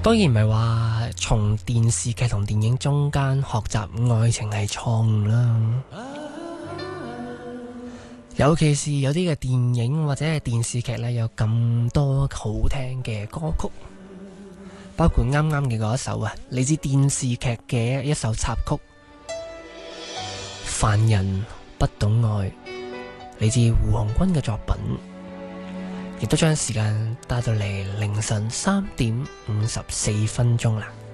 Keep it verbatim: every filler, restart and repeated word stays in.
當然唔係話從電視劇同電影中間學習愛情係錯誤啦，尤其是有啲嘅電影或者係電視劇呢，有咁多好聽嘅歌曲，包括啱啱嘅嗰一首啊，嚟自電視劇嘅一首插曲《凡人不懂愛》，嚟自胡鴻鈞嘅作品，亦都將時間帶到嚟凌晨三點五十四分鐘啦。